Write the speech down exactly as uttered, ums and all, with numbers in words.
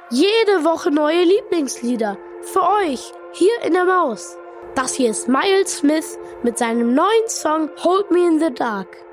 Jede Woche neue Lieblingslieder. Für euch, hier in der Maus. Das hier ist Miles Smith mit seinem neuen Song Hold Me in the Dark.